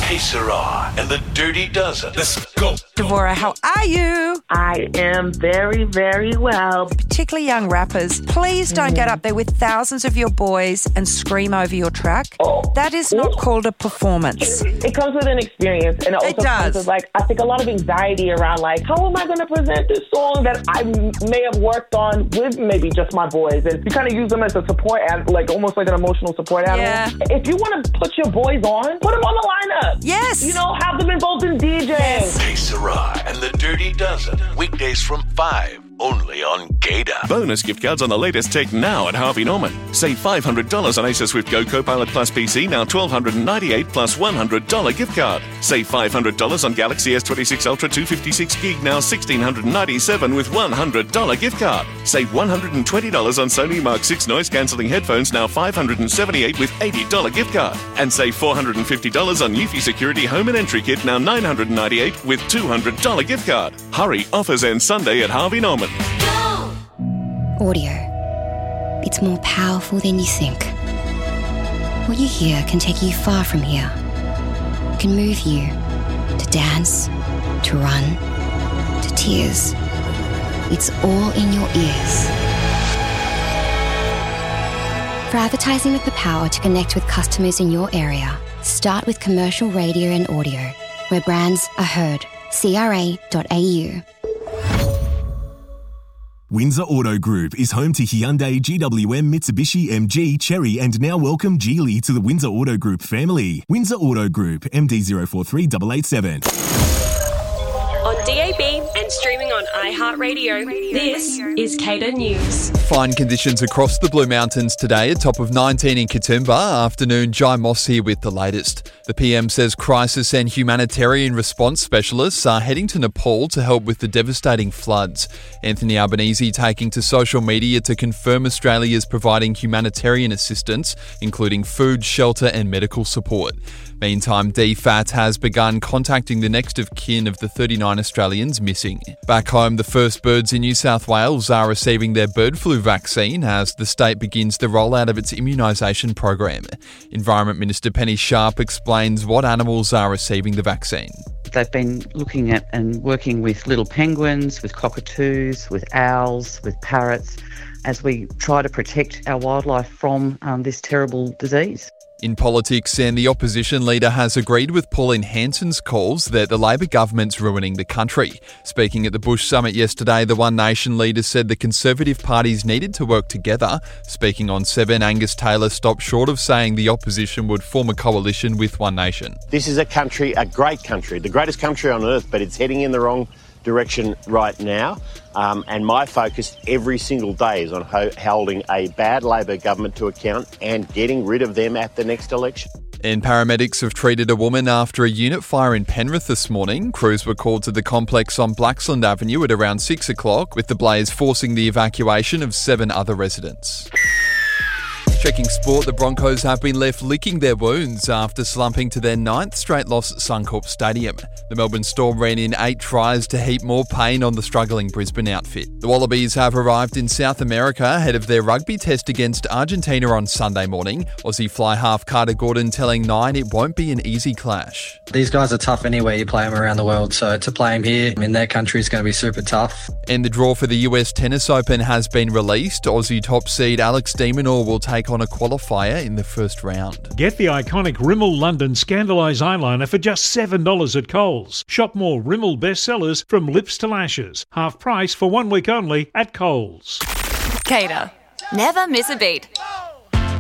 Hey Sarah and the Dirty Dozen. Let's go. Devora, how are you? I am very, very well. Particularly young rappers, please don't get up there with thousands of your boys and scream over your track. That is not called a performance. It comes with an experience, and it also comes with, I think, a lot of anxiety around, how am I going to present this song that I may have worked on with maybe just my boys? And you kind of use them as a support, almost like an emotional support animal. Yeah. If you want to put your boys on, put them on the lineup. Yes. Have them involved in DJing. Yes. Hey Sarah and the Dirty Dozen. Weekdays from 5. Only on Gator. Bonus gift cards on the latest tech now at Harvey Norman. Save $500 on Acer Swift Go Copilot Plus PC, now $1,298 plus $100 gift card. Save $500 on Galaxy S26 Ultra 256 gig, now $1,697 with $100 gift card. Save $120 on Sony Mark 6 noise cancelling headphones, now $578 with $80 gift card. And save $450 on Eufy Security Home and Entry Kit, now $998 with $200 gift card. Hurry, offers end Sunday at Harvey Norman. Audio. It's more powerful than you think. What you hear can take you far from here. It can move you to dance, to run, to tears. It's all in your ears. For advertising with the power to connect with customers in your area, start with commercial radio and audio, where brands are heard. CRA.au. Windsor Auto Group is home to Hyundai, GWM, Mitsubishi, MG, Chery, and now welcome Geely to the Windsor Auto Group family. Windsor Auto Group, MD043887. On DAB and streaming on iHeartRadio, this is Cater News. Fine conditions across the Blue Mountains today, a top of 19 in Katoomba. Afternoon, Jai Moss here with the latest. The PM says crisis and humanitarian response specialists are heading to Nepal to help with the devastating floods. Anthony Albanese taking to social media to confirm Australia is providing humanitarian assistance, including food, shelter and medical support. Meantime, DFAT has begun contacting the next of kin of the 39 Australians missing. Back home, the first birds in New South Wales are receiving their bird flu vaccine as the state begins the rollout of its immunisation program. Environment Minister Penny Sharp explains what animals are receiving the vaccine. They've been looking at and working with little penguins, with cockatoos, with owls, with parrots, as we try to protect our wildlife from this terrible disease. In politics, and the opposition leader has agreed with Pauline Hanson's calls that the Labor government's ruining the country. Speaking at the Bush Summit yesterday, the One Nation leader said the Conservative parties needed to work together. Speaking on 7, Angus Taylor stopped short of saying the opposition would form a coalition with One Nation. This is a country, a great country, the greatest country on earth, but it's heading in the wrong direction right now. And my focus every single day is on holding a bad Labor government to account and getting rid of them at the next election. And paramedics have treated a woman after a unit fire in Penrith this morning. Crews were called to the complex on Blaxland Avenue at around 6 o'clock, with the blaze forcing the evacuation of 7 other residents. Checking sport, the Broncos have been left licking their wounds after slumping to their 9th straight loss at Suncorp Stadium. The Melbourne Storm ran in 8 tries to heap more pain on the struggling Brisbane outfit. The Wallabies have arrived in South America ahead of their rugby test against Argentina on Sunday morning. Aussie fly half Carter Gordon telling Nine it won't be an easy clash. These guys are tough anyway, you play them around the world, so to play them here in their country is going to be super tough. And the draw for the US Tennis Open has been released. Aussie top seed Alex de Minaur will take on a qualifier in the first round. Get the iconic Rimmel London Scandalise eyeliner for just $7 at Coles. Shop more Rimmel bestsellers from lips to lashes. Half price for 1 week only at Coles. Cater. Never miss a beat.